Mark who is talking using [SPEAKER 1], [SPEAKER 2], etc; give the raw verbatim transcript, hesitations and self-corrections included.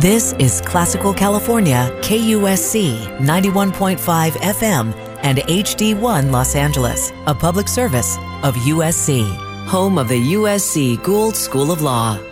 [SPEAKER 1] This is Classical California, K U S C ninety-one point five F M and H D one Los Angeles, a public service of U S C, home of the U S C Gould School of Law.